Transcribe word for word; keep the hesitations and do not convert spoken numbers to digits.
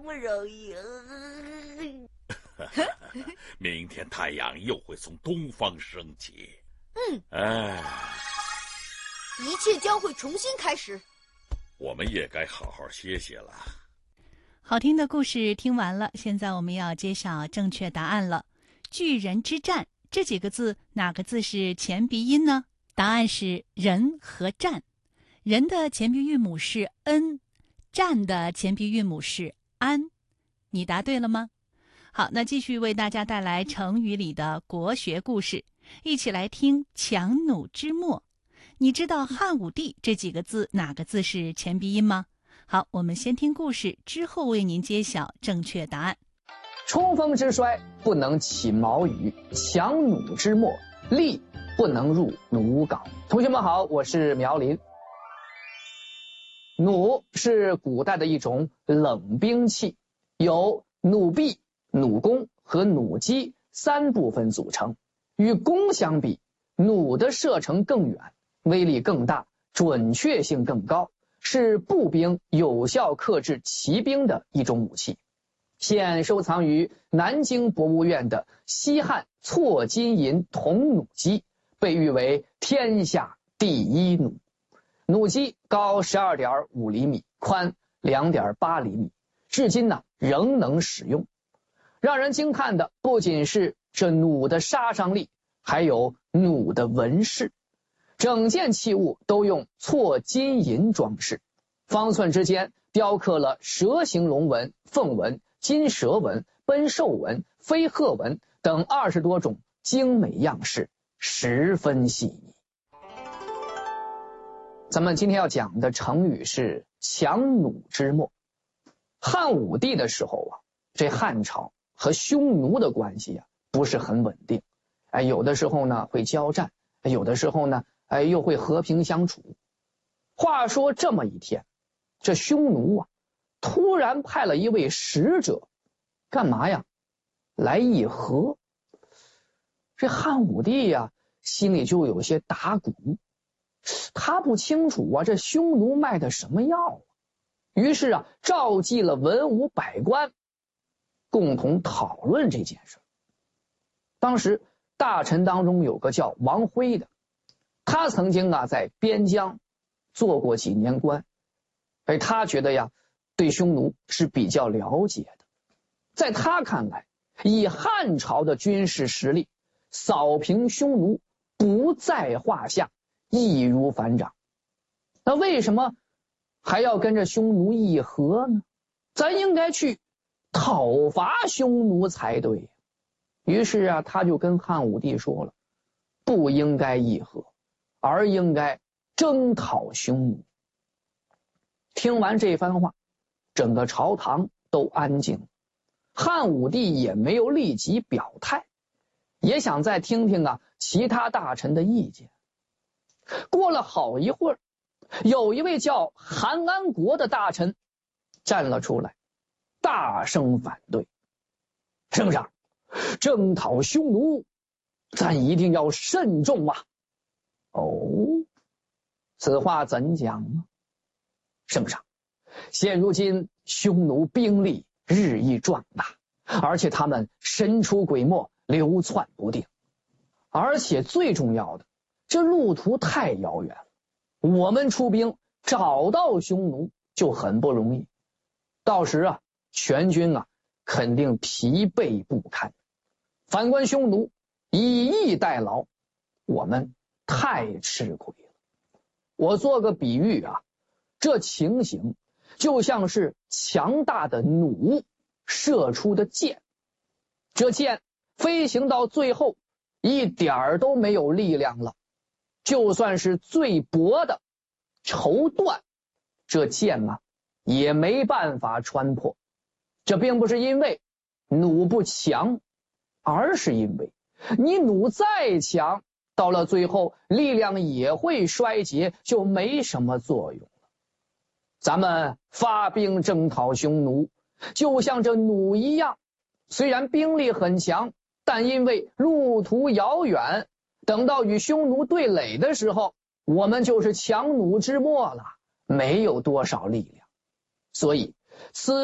不容易。 明天太阳又会从东方升起。 嗯， 哎， 一切将会重新开始。 我们也该好好歇歇了。 好听的故事听完了，现在我们要揭晓正确答案了。巨人之战这几个字，哪个字是前鼻音呢？答案是人和战。人的前鼻韵母是 n， 战的前鼻韵母是安。你答对了吗？好，那继续为大家带来成语里的国学故事，一起来听强弩之末。你知道汉武帝这几个字哪个字是前鼻音吗？好，我们先听故事，之后为您揭晓正确答案。 冲锋之衰，不能起毛羽；强弩之末，力不能入弩缟。同学们好，我是苗林。弩是古代的一种冷兵器，由弩臂、弩弓和弩机三部分组成。与弓相比，弩的射程更远，威力更大，准确性更高，是步兵有效克制骑兵的一种武器。现收藏于南京博物院的西汉错金银铜弩机，被誉为天下第一弩。弩机高 十二点五厘米，宽 两点八厘米，至今呢仍能使用。让人惊叹的不仅是这弩的杀伤力，还有弩的纹饰。整件器物都用错金银装饰，方寸之间雕刻了蛇形龙纹、凤纹、金蛇纹、奔兽纹、飞鹤纹等二十多种精美样式，十分细腻。咱们今天要讲的成语是强弩之末。汉武帝的时候啊，这汉朝和匈奴的关系啊不是很稳定，哎，有的时候呢会交战，有的时候呢哎又会和平相处。话说这么一天，这匈奴啊突然派了一位使者，干嘛呀？来议和。这汉武帝呀心里就有些打鼓，他不清楚啊这匈奴卖的什么药啊。于是啊召集了文武百官，共同讨论这件事。当时大臣当中有个叫王辉的，他曾经啊在边疆做过几年官，而他觉得呀对匈奴是比较了解的。在他看来，以汉朝的军事实力，扫平匈奴不在话下，易如反掌。那为什么还要跟着匈奴议和呢？咱应该去讨伐匈奴才对。于是啊他就跟汉武帝说了，不应该议和，而应该征讨匈奴。听完这番话，整个朝堂都安静了。汉武帝也没有立即表态，也想再听听啊其他大臣的意见。过了好一会儿，有一位叫韩安国的大臣站了出来，大声反对。圣上，征讨匈奴咱一定要慎重啊。哦，此话怎讲呢？圣上，现如今匈奴兵力日益壮大，而且他们神出鬼没，流窜不定，而且最重要的，这路途太遥远了，我们出兵找到匈奴就很不容易，到时啊全军啊肯定疲惫不堪。反观匈奴以逸待劳，我们太吃亏了。我做个比喻啊，这情形就像是强大的弩射出的箭，这箭飞行到最后一点儿都没有力量了，就算是最薄的绸缎，这箭啊也没办法穿破。这并不是因为弩不强，而是因为你弩再强，到了最后力量也会衰竭，就没什么作用了。咱们发兵征讨匈奴，就像这弩一样，虽然兵力很强，但因为路途遥远，等到与匈奴对垒的时候，我们就是强弩之末了，没有多少力量。所以此